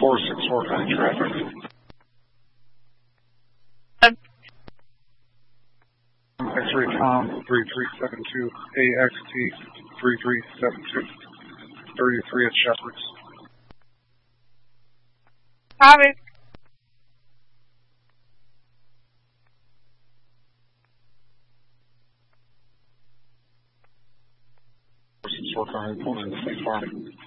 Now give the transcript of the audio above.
464 county traffic. X-ray Tom 3372 AXT 3372 33 at Shepherds. Copy. Work on pulling the same farm.